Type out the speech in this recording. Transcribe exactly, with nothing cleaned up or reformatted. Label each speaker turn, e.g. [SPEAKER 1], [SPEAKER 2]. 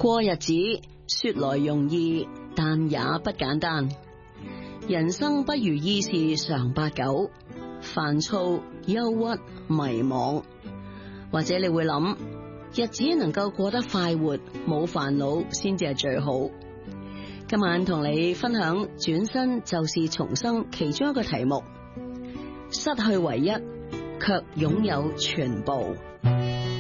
[SPEAKER 1] 過日子說來容易，但也不簡單。人生不如意事常八九，煩躁、憂鬱、迷茫，或者你會諗，日子能夠過得快活，冇煩惱先至係最好。今晚同你分享轉身就是重生其中一個題目，失去唯一，卻擁有全部。